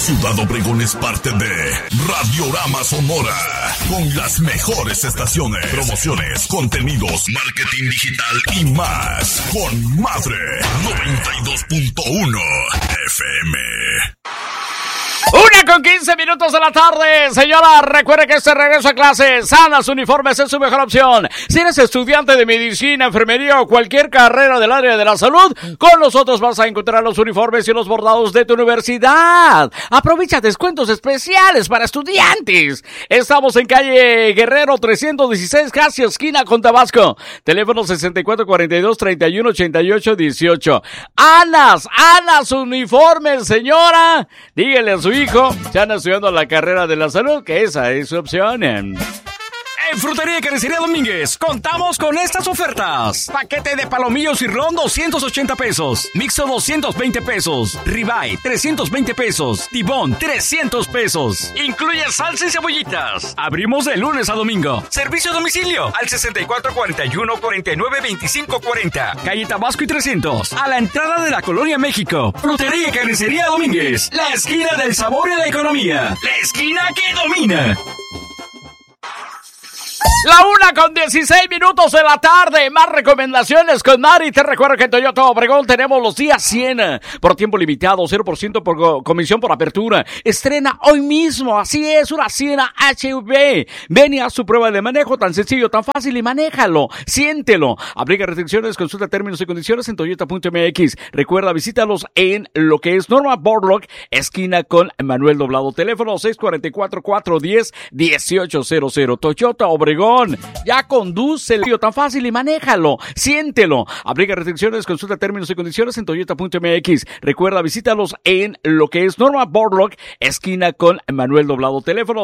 Ciudad Obregón es parte de Radiorama Sonora, con las mejores estaciones, promociones, contenidos, marketing digital y más. Con Madre 92.1 FM. 1:15 de la tarde. Señora, recuerde que este regreso a clases, Sanas Uniformes es su mejor opción. Si eres estudiante de medicina, enfermería o cualquier carrera del área de la salud, con nosotros vas a encontrar los uniformes y los bordados de tu universidad. Aprovecha descuentos especiales para estudiantes. Estamos en calle Guerrero 316, casi esquina con Tabasco. Teléfono 6442-318818. Anas Uniformes, señora. Dígale a su hijo, se anda estudiando la carrera de la salud, que esa es su opción. En Frutería y Carnicería Domínguez contamos con estas ofertas: paquete de palomillos y ron 280 pesos, mixto 220 pesos, ribeye 320 pesos, tibón 300 pesos. Incluye salsa y cebollitas. Abrimos de lunes a domingo. Servicio a domicilio al 6441-492540, calle Tabasco y 300, a la entrada de la Colonia México. Frutería y Carnicería Domínguez, la esquina del sabor y la economía, la esquina que domina. La 1:16 de la tarde. Más recomendaciones con Mari. Te recuerdo que en Toyota Obregón tenemos los días 100 por tiempo limitado, 0% por comisión por apertura. Estrena hoy mismo, así es, una Siena HV. Ven y haz su prueba de manejo, tan sencillo, tan fácil, y manéjalo, siéntelo. Aplica restricciones, consulta términos y condiciones en toyota.mx. Recuerda, visítalos en lo que es Norma Borlock, esquina con Manuel Doblado. Teléfono 644-410-1800. Toyota Obregón. Ya condúcelo, tan fácil, y manéjalo, siéntelo. Aplica restricciones, consulta términos y condiciones en toyota.mx. Recuerda, visítalos en lo que es Norma Borlock, esquina con Manuel Doblado. Teléfono